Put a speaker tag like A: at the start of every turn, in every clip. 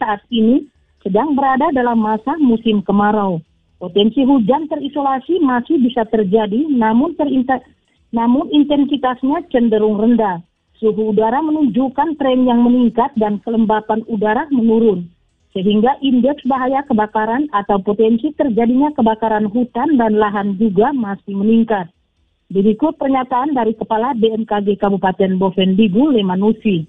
A: saat ini sedang berada dalam masa musim kemarau. Potensi hujan terisolasi masih bisa terjadi, namun intensitasnya cenderung rendah. Suhu udara menunjukkan tren yang meningkat dan kelembapan udara menurun, sehingga indeks bahaya kebakaran atau potensi terjadinya kebakaran hutan dan lahan juga masih meningkat. Berikut pernyataan dari Kepala BMKG Kabupaten Bovendigul, Lemanusi.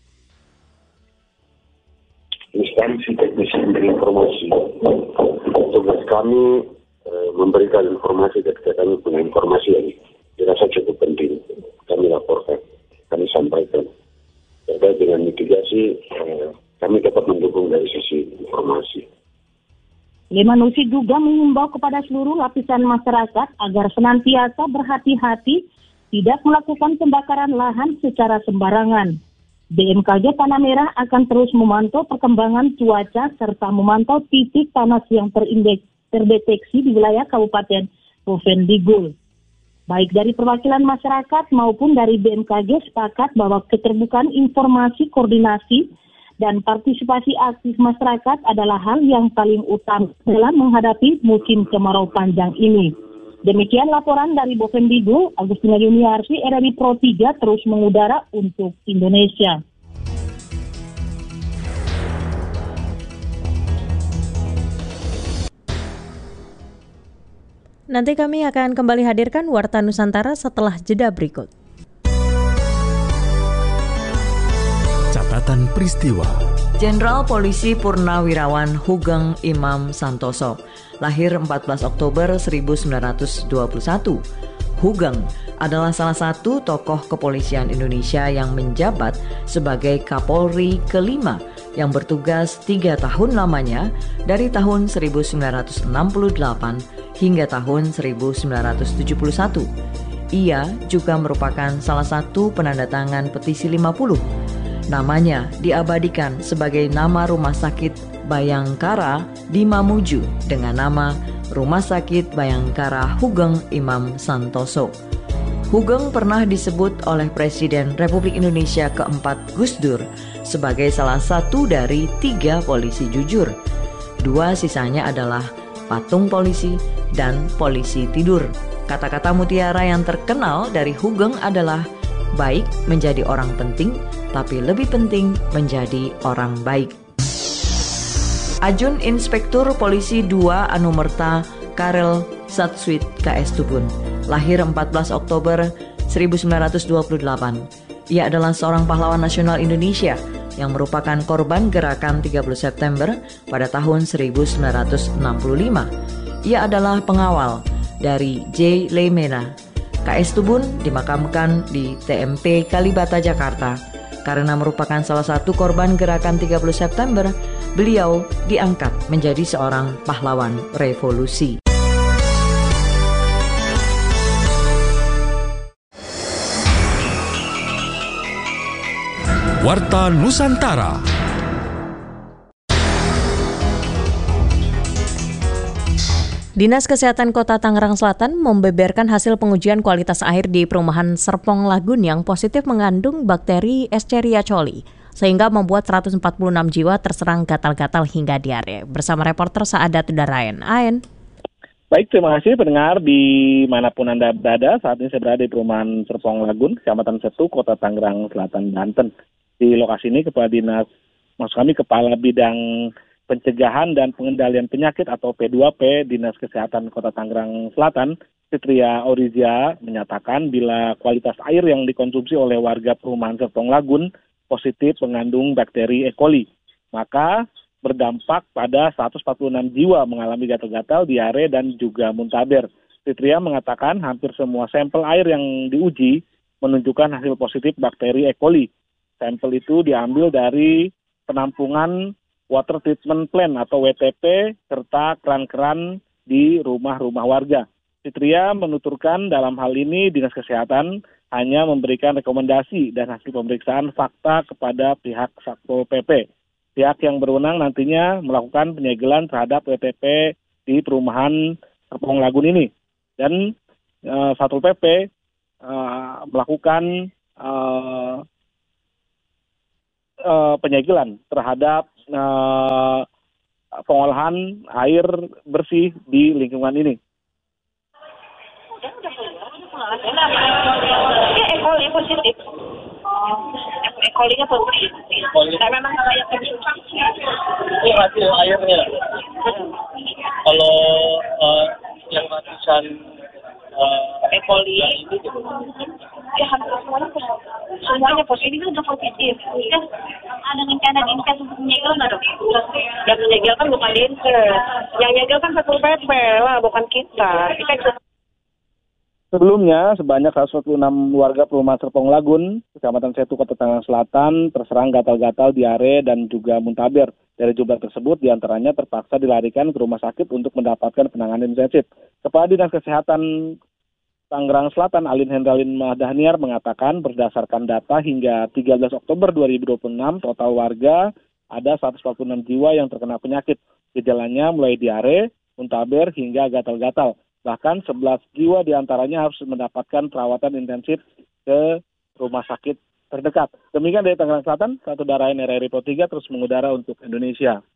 B: Instansi teknisi memberi informasi. Tugas kami memberikan informasi ketika kami punya informasi yang dirasa cukup penting. Kami laporkan, kami sampaikan. Terkait dengan mitigasi, kami dapat mendukung dari sisi informasi.
A: Lemanusi juga mengimbau kepada seluruh lapisan masyarakat agar senantiasa berhati-hati tidak melakukan pembakaran lahan secara sembarangan. BMKG Tanah Merah akan terus memantau perkembangan cuaca serta memantau titik panas yang terdeteksi di wilayah Kabupaten Bovendigul. Baik dari perwakilan masyarakat maupun dari BMKG sepakat bahwa keterbukaan informasi, koordinasi, dan partisipasi aktif masyarakat adalah hal yang paling utama dalam menghadapi musim kemarau panjang ini. Demikian laporan dari Bovendigul, Agustina Yuniarsi, RRI Pro 3 terus mengudara untuk Indonesia.
C: Nanti kami akan kembali hadirkan Warta Nusantara setelah jeda berikut.
D: Catatan peristiwa.
E: Jenderal Polisi Purnawirawan Hugeng Imam Santoso, lahir 14 Oktober 1921. Hugeng adalah salah satu tokoh kepolisian Indonesia yang menjabat sebagai Kapolri kelima yang bertugas 3 tahun lamanya dari tahun 1968 hingga tahun 1971. Ia juga merupakan salah satu penandatangan petisi 50. Namanya diabadikan sebagai nama Rumah Sakit Bayangkara di Mamuju dengan nama Rumah Sakit Bayangkara Hugeng Imam Santoso. Hugeng pernah disebut oleh Presiden Republik Indonesia keempat Gus Dur sebagai salah satu dari 3 polisi jujur. 2 sisanya adalah patung polisi dan polisi tidur. Kata-kata mutiara yang terkenal dari Hugeng adalah baik menjadi orang penting, tapi lebih penting menjadi orang baik. Ajun Inspektur Polisi 2 Anumerta Karel Satswit KS Tubun, lahir 14 Oktober 1928. Ia adalah seorang pahlawan nasional Indonesia yang merupakan korban gerakan 30 September pada tahun 1965. Ia adalah pengawal dari J. Leimena. KS Tubun dimakamkan di TMP Kalibata, Jakarta. Karena merupakan salah satu korban gerakan 30 September, beliau diangkat menjadi seorang pahlawan revolusi.
D: Warta Nusantara.
C: Dinas Kesehatan Kota Tangerang Selatan membeberkan hasil pengujian kualitas air di perumahan Serpong Lagun yang positif mengandung bakteri Escherichia coli, sehingga membuat 146 jiwa terserang gatal-gatal hingga diare. Bersama reporter Saadat Udarayan. Aen.
F: Baik, terima kasih pendengar dimanapun Anda berada. Saat ini saya berada di perumahan Serpong Lagun, Kecamatan Setu, Kota Tangerang Selatan, Banten. Di lokasi ini Kepala Bidang Pencegahan dan Pengendalian Penyakit atau P2P Dinas Kesehatan Kota Tangerang Selatan, Fitria Orizia, menyatakan bila kualitas air yang dikonsumsi oleh warga perumahan Serpong Lagun positif mengandung bakteri E. coli, maka berdampak pada 146 jiwa mengalami gatal-gatal, diare, dan juga muntaber. Fitria mengatakan hampir semua sampel air yang diuji menunjukkan hasil positif bakteri E. coli. Sampel itu diambil dari penampungan Water Treatment Plant atau WTP serta keran-keran di rumah-rumah warga. Fitria menuturkan dalam hal ini Dinas Kesehatan hanya memberikan rekomendasi dan hasil pemeriksaan fakta kepada pihak Satpol PP. Pihak yang berwenang nantinya melakukan penyegelan terhadap WTP di perumahan Serpong Lagun ini. Dan Satpol PP melakukan penyegelan terhadap pengolahan air bersih di lingkungan ini.
A: Ya, ekoli positif. Ekolinya positif. Nah, memang layak konsumsi.
G: Ini hasil airnya. Kalau yang ratusan
A: Ekoli
G: ini gitu.
A: ya hampir semuanya positif. Itu udah positif. Ya, ada rencana dinkes untuk menyegel nggak, Dok? Yang menyegel kan bukan dinkes. Yang menyegel kan Satpol PP lah, bukan kita.
F: Sebelumnya, sebanyak 146 warga perumahan Serpong Lagun, Kecamatan Setu, Kota Tangerang Selatan, terserang gatal-gatal, diare, dan juga muntaber. Dari jumlah tersebut, diantaranya terpaksa dilarikan ke rumah sakit untuk mendapatkan penanganan intensif. Kepala Dinas Kesehatan Tangerang Selatan, Alin Hendralin Mahdahniar, mengatakan berdasarkan data hingga 13 Oktober 2026, total warga ada 146 jiwa yang terkena penyakit. Gejalanya mulai diare, muntaber, hingga gatal-gatal. Bahkan 11 jiwa diantaranya harus mendapatkan perawatan intensif ke rumah sakit terdekat. Demikian dari Tangerang Selatan, satu Darain RRI Pro 3 terus mengudara untuk Indonesia.